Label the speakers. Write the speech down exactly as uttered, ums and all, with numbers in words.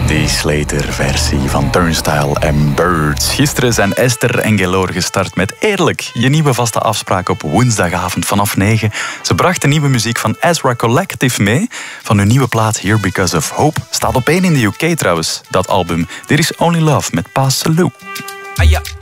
Speaker 1: Die Slater-versie van Turnstile and Birds. Gisteren zijn Esther en Gelor gestart met Eerlijk, je nieuwe vaste afspraak op woensdagavond vanaf negen. Ze brachten nieuwe muziek van Ezra Collective mee. Van hun nieuwe plaat Here Because of Hope staat op één in de U K trouwens. Dat album There Is Only Love met Pa Salou.